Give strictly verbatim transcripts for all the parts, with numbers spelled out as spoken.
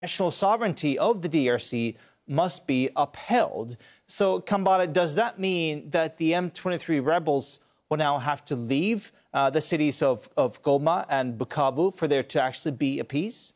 national sovereignty of the D R C must be upheld. So, Kambale, does that mean that the M twenty-three rebels will now have to leave uh, the cities of, of Goma and Bukavu for there to actually be a peace?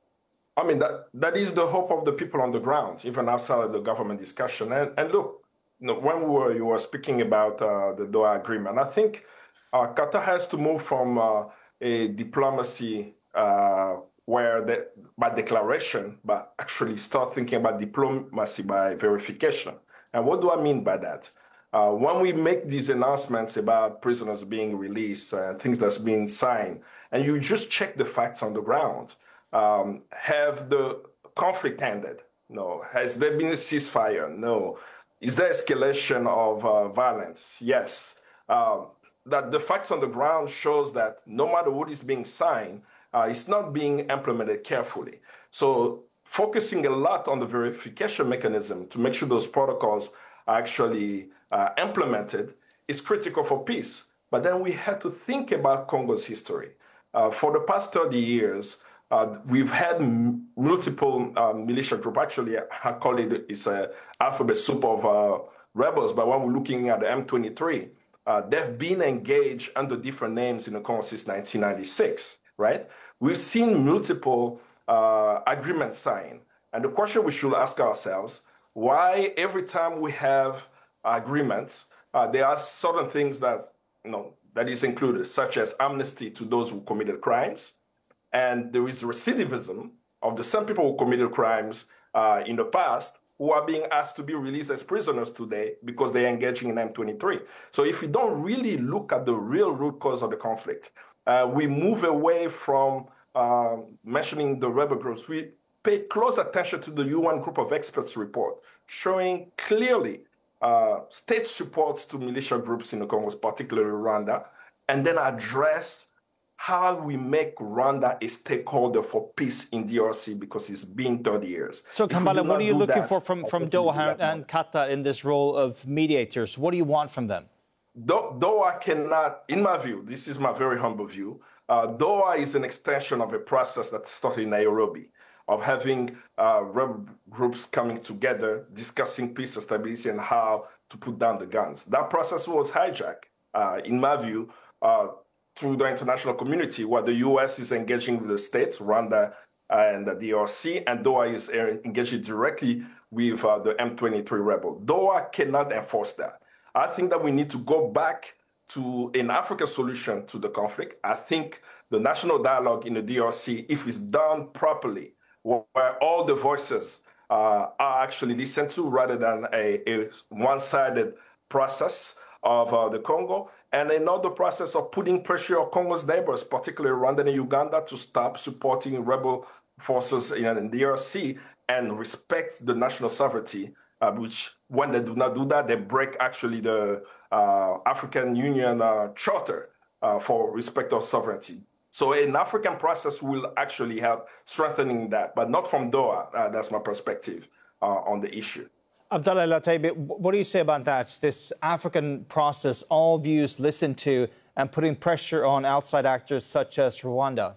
I mean, that, that is the hope of the people on the ground, even outside of the government discussion. And, and look, you know, when we were, you were speaking about uh, the Doha Agreement, I think uh, Qatar has to move from uh, a diplomacy uh, where the, by declaration, but actually start thinking about diplomacy by verification. And what do I mean by that? Uh, when we make these announcements about prisoners being released and things that's being signed, and you just check the facts on the ground, um, have the conflict ended? No. Has there been a ceasefire? No. Is there escalation of uh, violence? Yes. Uh, that the facts on the ground shows that no matter what is being signed, uh, it's not being implemented carefully. So focusing a lot on the verification mechanism to make sure those protocols are actually uh, implemented is critical for peace. But then we have to think about Congo's history. Uh, for the past thirty years, uh, we've had m- multiple uh, militia groups. Actually, I call it it's a alphabet soup of uh, rebels. But when we're looking at the M twenty-three, uh, they've been engaged under different names in the Congo since nineteen ninety-six, right? We've seen multiple uh, agreements signed. And the question we should ask ourselves, why every time we have agreements, uh, there are certain things that, you know, that is included, such as amnesty to those who committed crimes. And there is recidivism of the same people who committed crimes uh, in the past who are being asked to be released as prisoners today because they're engaging in M twenty-three. So if we don't really look at the real root cause of the conflict, uh, we move away from uh, mentioning the rebel groups. We pay close attention to the U N Group of Experts report, showing clearly uh, state supports to militia groups in the Congo, particularly Rwanda, and then address how we make Rwanda a stakeholder for peace in D R C, because it's been thirty years. So, Kambale, what are you looking that, for from, from Doha and Qatar in this role of mediators? What do you want from them? Do- Doha cannot, in my view, this is my very humble view, uh, Doha is an extension of a process that started in Nairobi, of having uh, rebel groups coming together, discussing peace and stability and how to put down the guns. That process was hijacked, uh, in my view, uh, through the international community, where the U S is engaging with the states, Rwanda and the D R C, and Doha is engaging directly with uh, the M twenty-three rebel. Doha cannot enforce that. I think that we need to go back to an African solution to the conflict. I think the national dialogue in the D R C, if it's done properly, where all the voices uh, are actually listened to rather than a, a one-sided process of uh, the Congo, and another process of putting pressure on Congo's neighbors, particularly Rwanda and Uganda, to stop supporting rebel forces in the D R C and respect the national sovereignty, uh, which when they do not do that, they break actually the uh, African Union uh, Charter uh, for respect of sovereignty. So an African process will actually help strengthening that, but not from Doha. Uh, that's my perspective uh, on the issue. Abdallah Lataibi, what do you say about that? This African process, all views listened to, and putting pressure on outside actors such as Rwanda?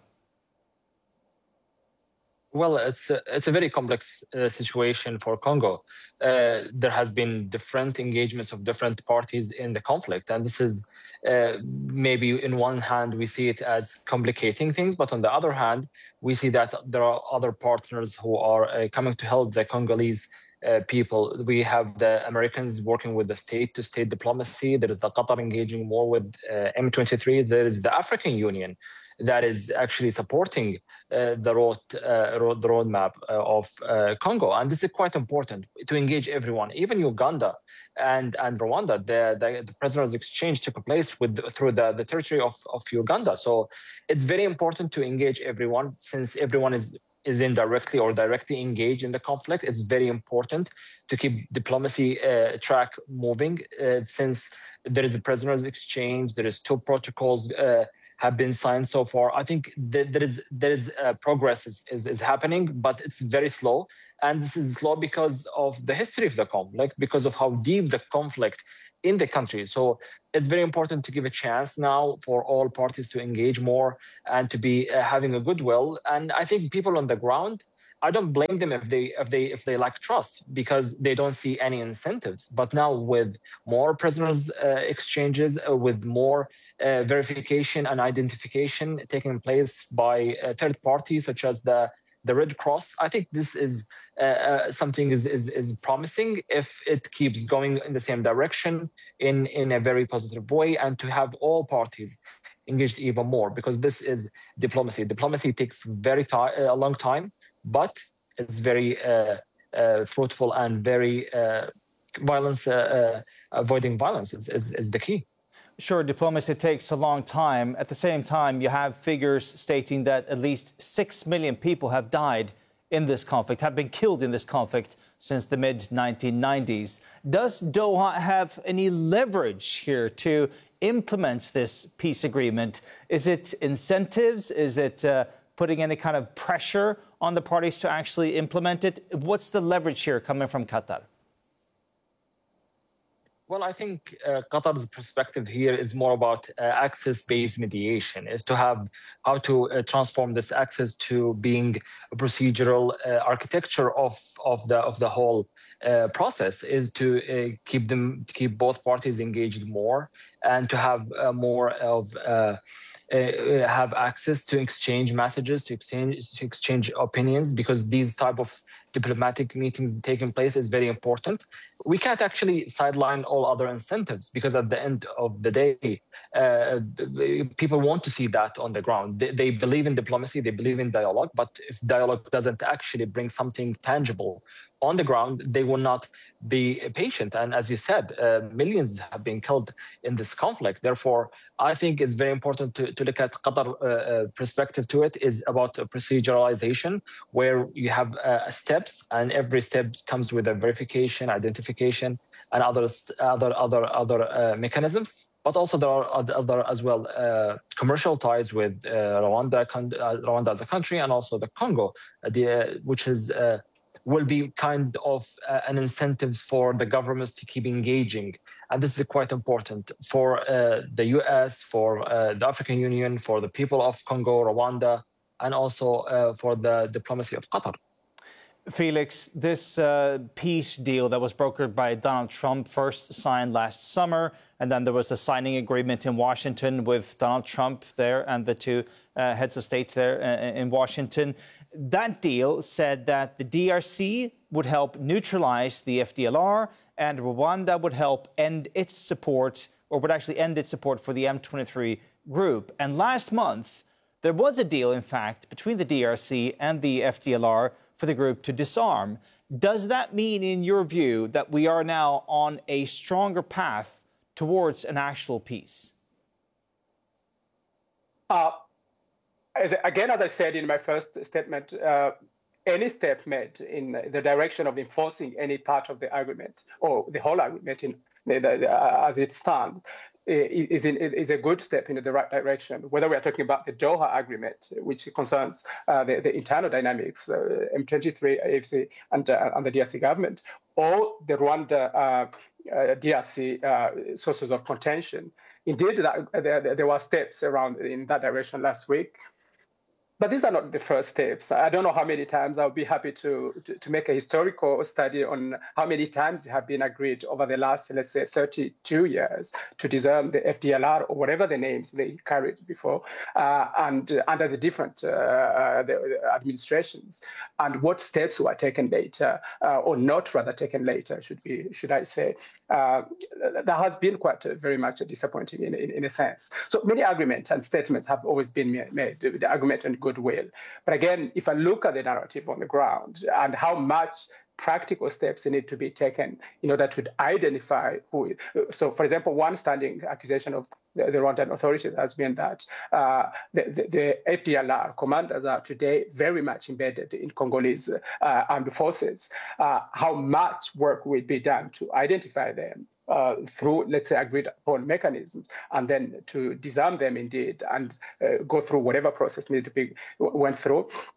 Well, it's a, it's a very complex uh, situation for Congo. Uh, there has been different engagements of different parties in the conflict, and this is uh, maybe in one hand we see it as complicating things, but on the other hand we see that there are other partners who are uh, coming to help the Congolese uh, people. We have the Americans working with the state-to-state diplomacy. There is the Qatar engaging more with uh, M twenty-three. There is the African Union that is actually supporting uh, the road, uh, road, the roadmap uh, of uh, Congo. And this is quite important to engage everyone, even Uganda and, and Rwanda. The, the, the prisoners exchange took place with through the, the territory of, of Uganda. So it's very important to engage everyone, since everyone is, is indirectly or directly engaged in the conflict. It's very important to keep diplomacy uh, track moving, uh, since there is a prisoners exchange, there is two protocols uh, have been signed so far. I think that there is there is uh, progress is, is is happening, but it's very slow. And this is slow because of the history of the conflict, because of how deep the conflict in the country. So it's very important to give a chance now for all parties to engage more and to be uh, having a goodwill. And I think people on the ground I don't blame them if they if they if they lack trust because they don't see any incentives. But now with more prisoners uh, exchanges, uh, with more uh, verification and identification taking place by uh, third parties such as the the Red Cross, I think this is uh, uh, something is, is is promising if it keeps going in the same direction in in a very positive way, and to have all parties engaged even more, because this is diplomacy. Diplomacy takes very ti- a long time, but it's very uh, uh, fruitful and very uh, violence, uh, uh, avoiding violence is, is, is the key. Sure, diplomacy takes a long time. At the same time, you have figures stating that at least six million people have died in this conflict, have been killed in this conflict since the mid nineteen nineties. Does Doha have any leverage here to implement this peace agreement? Is it incentives? Is it uh, putting any kind of pressure on the parties to actually implement it? What's the leverage here coming from Qatar? Well, I think uh, Qatar's perspective here is more about uh, access-based mediation, is to have how to uh, transform this access to being a procedural uh, architecture of, of the of the whole uh, process, is to uh, keep them to keep both parties engaged more, and to have uh, more of uh, uh, have access to exchange messages, to exchange to exchange opinions, because these type of diplomatic meetings taking place is very important. We can't actually sideline all other incentives, because at the end of the day, uh, people want to see that on the ground. They, they believe in diplomacy, they believe in dialogue, but if dialogue doesn't actually bring something tangible on the ground, they will not be patient. And as you said, uh, millions have been killed in this conflict. Therefore, I think it's very important to, to look at Qatar uh, perspective to it is about proceduralization, where you have uh, steps, and every step comes with a verification, identification, and other other other other uh, mechanisms. But also there are other as well uh, commercial ties with uh, Rwanda, uh, Rwanda as a country, and also the Congo, uh, the, uh, which is. Uh, will be kind of uh, an incentive for the governments to keep engaging. And this is quite important for uh, the U S, for uh, the African Union, for the people of Congo, Rwanda, and also uh, for the diplomacy of Qatar. Felix, this uh, peace deal that was brokered by Donald Trump, first signed last summer, and then there was a signing agreement in Washington with Donald Trump there and the two uh, heads of states there uh, in Washington. That deal said that the D R C would help neutralize the F D L R, and Rwanda would help end its support, or would actually end its support for the M twenty-three group. And last month, there was a deal, in fact, between the D R C and the F D L R for the group to disarm. Does that mean, in your view, that we are now on a stronger path towards an actual peace? Uh, as, again, as I said in my first statement, uh, any step made in the direction of enforcing any part of the agreement, or the whole agreement in the, the, uh, as it stands, is, in, is a good step in the right direction. Whether we are talking about the Doha Agreement, which concerns uh, the, the internal dynamics, uh, M twenty-three, A F C, and, uh, and the D R C government, or the Rwanda uh, uh, D R C uh, sources of contention. Indeed, that, there, there were steps around in that direction last week. But these are not the first steps. I don't know how many times. I'll be happy to, to, to make a historical study on how many times it have been agreed over the last, let's say, thirty-two years to disarm the F D L R, or whatever the names they carried before, uh, and uh, under the different uh, uh, the, the administrations, and what steps were taken later, uh, or not rather taken later, should be, should I say. Uh, that has been quite uh, very much disappointing in, in, in a sense. So many arguments and statements have always been made, the argument and goodwill. But again, if I look at the narrative on the ground and how much practical steps need to be taken in order to identify who. So, for example, one standing accusation of the, the Rwandan authorities has been that uh, the, the, the F D L R commanders are today very much embedded in Congolese uh, armed forces. Uh, how much work will be done to identify them uh, through, let's say, agreed upon mechanisms, and then to disarm them indeed, and uh, go through whatever process needed to be went through.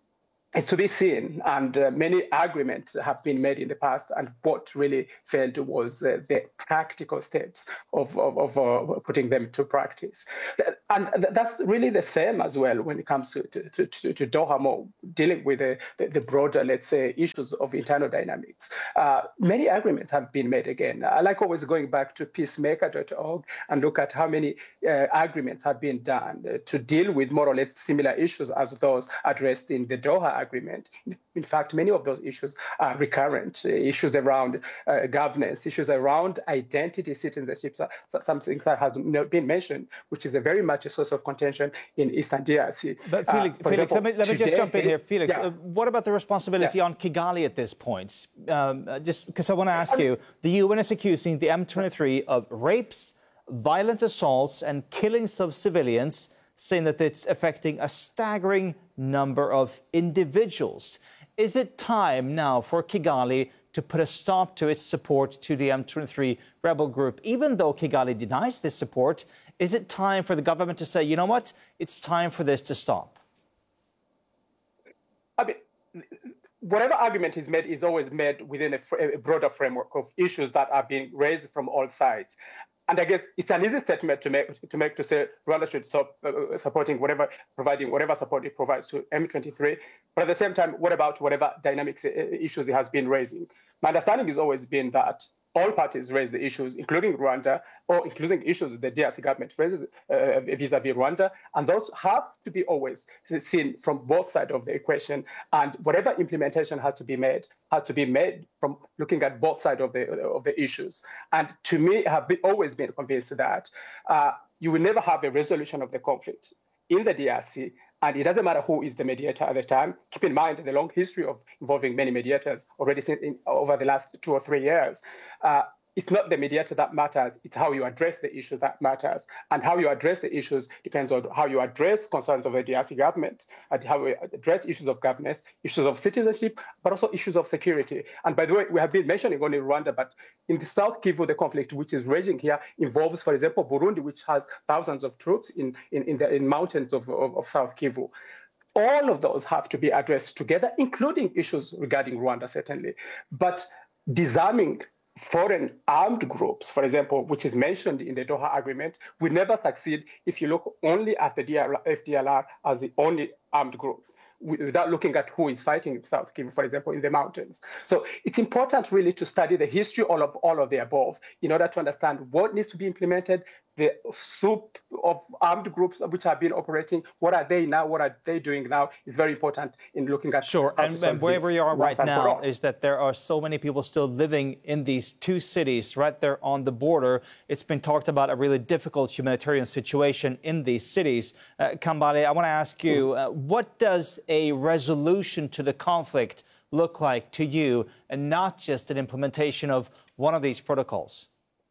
is to be seen, and uh, many agreements have been made in the past, and what really failed was uh, the practical steps of, of, of uh, putting them to practice. And that's really the same as well when it comes to, to, to, to Doha more, dealing with the, the, the broader, let's say, issues of internal dynamics. Uh, many agreements have been made again. I like always going back to peacemaker dot org and look at how many uh, agreements have been done uh, to deal with more or less similar issues as those addressed in the Doha agreement. In fact, many of those issues are recurrent, uh, issues around uh, governance, issues around identity, citizenship, so, so something that has been mentioned, which is a very much a source of contention in Eastern D R C. But Felix, uh, Felix example, let me, let me today, just jump in here. Felix, yeah. uh, what about the responsibility yeah. on Kigali at this point? Um, uh, just because I want to ask you, the U N is accusing the M twenty-three of rapes, violent assaults and killings of civilians, saying that it's affecting a staggering number of individuals. Is it time now for Kigali to put a stop to its support to the M twenty-three rebel group? Even though Kigali denies this support, is it time for the government to say, you know what, it's time for this to stop? I mean, whatever argument is made is always made within a, fr- a broader framework of issues that are being raised from all sides. And I guess it's an easy statement to make to make to say Rwanda should stop uh, supporting whatever, providing whatever support it provides to M twenty-three. But at the same time, what about whatever dynamics uh, issues it has been raising? My understanding has always been that all parties raise the issues, including Rwanda, or including issues the D R C government raises uh, vis-a-vis Rwanda, and those have to be always seen from both sides of the equation. And whatever implementation has to be made has to be made from looking at both sides of the of the issues. And to me, I have been, always been convinced that uh, you will never have a resolution of the conflict in the D R C. And it doesn't matter who is the mediator at the time. Keep in mind the long history of involving many mediators already in, over the last two or three years. Uh, it's not the mediator that matters, it's how you address the issue that matters. And how you address the issues depends on how you address concerns of the D R C government, and how we address issues of governance, issues of citizenship, but also issues of security. And by the way, we have been mentioning only Rwanda, but in the South Kivu, the conflict which is raging here involves, for example, Burundi, which has thousands of troops in, in, in the in mountains of, of, of South Kivu. All of those have to be addressed together, including issues regarding Rwanda, certainly. But disarming foreign armed groups, for example, which is mentioned in the Doha Agreement, will never succeed if you look only at the F D L R as the only armed group, without looking at who is fighting in South Kivu, for example, in the mountains. So it's important really to study the history all of all of the above in order to understand what needs to be implemented, the soup of armed groups which have been operating, what are they now, what are they doing now, is very important in looking at. Sure, and, and where we are right now is that there are so many people still living in these two cities right there on the border. It's been talked about a really difficult humanitarian situation in these cities. Uh, Kambale, I want to ask you, uh, what does a resolution to the conflict look like to you, and not just an implementation of one of these protocols?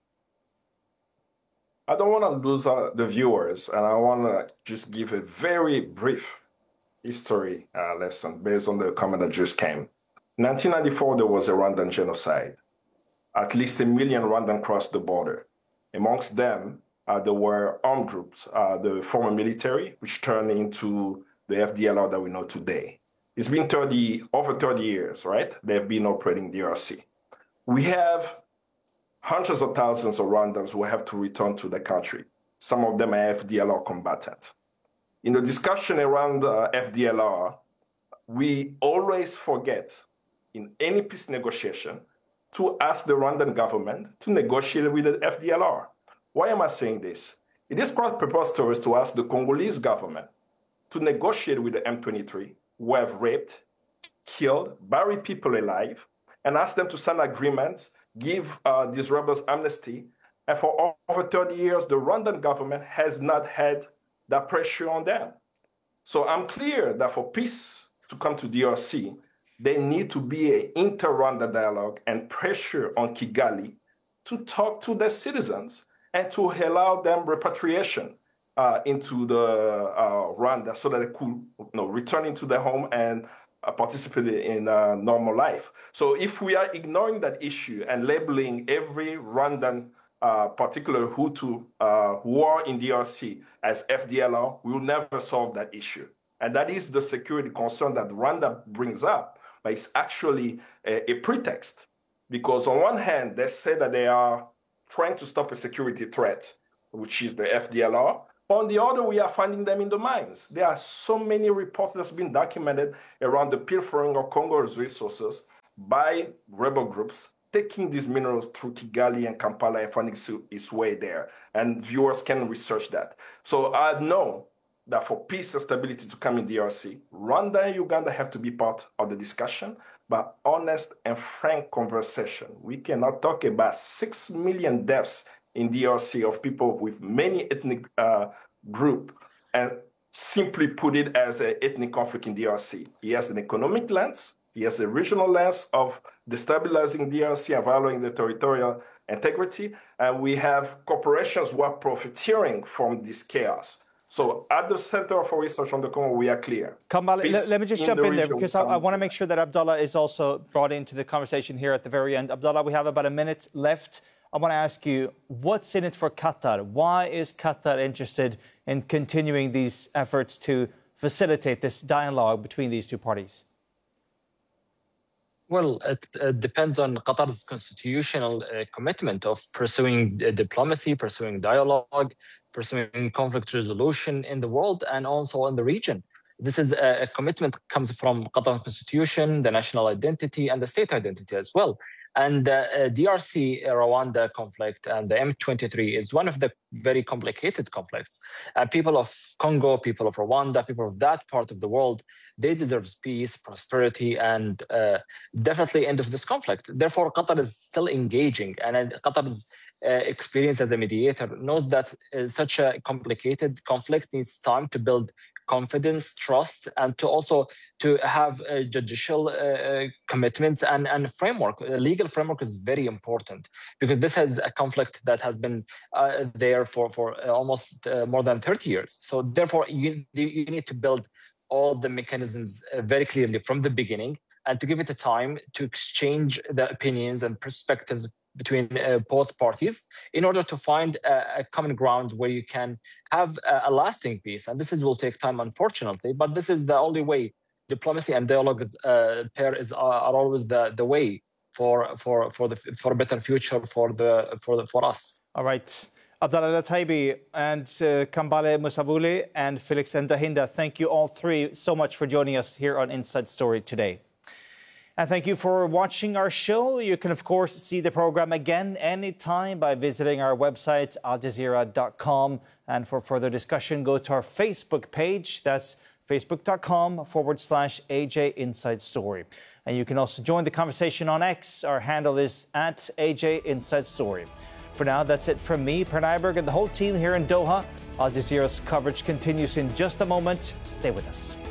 I don't want to lose uh, the viewers, and I want to just give a very brief history uh, lesson based on the comment that just came. In nineteen ninety-four, there was a Rwandan genocide. At least a million Rwandans crossed the border. Amongst them, uh, there were armed groups, uh, the former military, which turned into the F D L R that we know today. It's been thirty, over thirty years, right? They've been operating D R C. We have hundreds of thousands of Rwandans who have to return to the country. Some of them are F D L R combatants. In the discussion around uh, F D L R, we always forget in any peace negotiation to ask the Rwandan government to negotiate with the F D L R. Why am I saying this? It is quite preposterous to ask the Congolese government to negotiate with the M twenty-three, who have raped, killed, buried people alive, and ask them to sign agreements, give uh, these rebels amnesty. And for over thirty years, the Rwandan government has not had that pressure on them. So I'm clear that for peace to come to D R C, there need to be an inter-Rwanda dialogue and pressure on Kigali to talk to their citizens and to allow them repatriation uh, into the uh, Rwanda so that they could you know, return into their home and uh, participate in uh, normal life. So if we are ignoring that issue and labeling every Rwandan, uh, particular Hutu uh, who are in D R C as F D L R, we will never solve that issue. And that is the security concern that Rwanda brings up, but it's actually a, a pretext. Because on one hand, they say that they are trying to stop a security threat, which is the F D L R. On the other, we are finding them in the mines. There are so many reports that's been documented around the pilfering of Congo's resources by rebel groups, taking these minerals through Kigali and Kampala and finding its way there. And viewers can research that. So I know that for peace and stability to come in D R C, Rwanda and Uganda have to be part of the discussion, but honest and frank conversation. We cannot talk about six million deaths in D R C of people with many ethnic uh, group and simply put it as an ethnic conflict in D R C. He has an economic lens, he has a regional lens of destabilizing D R C and violating the territorial integrity, and we have corporations who are profiteering from this chaos. So at the center of our research on the Congo, we are clear. Kambale, let, let me just in jump the in there because I, I want to make sure that Abdallah is also brought into the conversation here at the very end. Abdallah, we have about a minute left. I want to ask you, what's in it for Qatar? Why is Qatar interested in continuing these efforts to facilitate this dialogue between these two parties? Well, it, it depends on Qatar's constitutional uh, commitment of pursuing uh, diplomacy, pursuing dialogue, pursuing conflict resolution in the world and also in the region. This is a, a commitment that comes from Qatar constitution, the national identity, and the state identity as well. And uh, uh, D R C, uh, Rwanda conflict and the M twenty-three is one of the very complicated conflicts. Uh, people of Congo, people of Rwanda, people of that part of the world, they deserve peace, prosperity, and uh, definitely end of this conflict. Therefore, Qatar is still engaging, and uh, Qatar's uh, experience as a mediator knows that uh, such a complicated conflict needs time to build confidence, trust, and to also to have uh, judicial uh, commitments and, and framework. A legal framework is very important because this is a conflict that has been uh, there for, for almost uh, more than thirty years. So therefore, you, you need to build all the mechanisms uh, very clearly from the beginning and to give it a time to exchange the opinions and perspectives between uh, both parties in order to find a, a common ground where you can have a, a lasting peace. And this is, will take time, unfortunately, but this is the only way. Diplomacy and dialogue uh, pair is, are, are always the, the way for, for, for, the, for a better future for, the, for, the, for us. All right. Abdallah Lataibi and uh, Kambale Musavuli and Felix Ndahinda, thank you all three so much for joining us here on Inside Story today. And thank you for watching our show. You can, of course, see the program again anytime by visiting our website, al jazeera dot com. And for further discussion, go to our Facebook page. That's facebook.com forward slash AJ Inside Story. And you can also join the conversation on X. Our handle is at A J Inside Story. For now, that's it from me, Pranay Berg, and the whole team here in Doha. Al Jazeera's coverage continues in just a moment. Stay with us.